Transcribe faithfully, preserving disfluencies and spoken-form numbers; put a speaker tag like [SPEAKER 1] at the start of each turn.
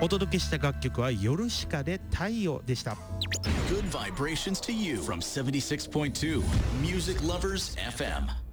[SPEAKER 1] お届けした楽曲はヨルシカで太陽でした。
[SPEAKER 2] Good vibrations to you from seventy-six point two Music Lovers エフエム